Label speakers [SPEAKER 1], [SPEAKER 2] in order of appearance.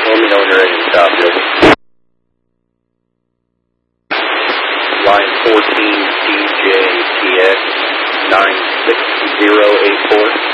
[SPEAKER 1] Let me know when you're ready to stop, Joseph. Line 14 DJTX 96084.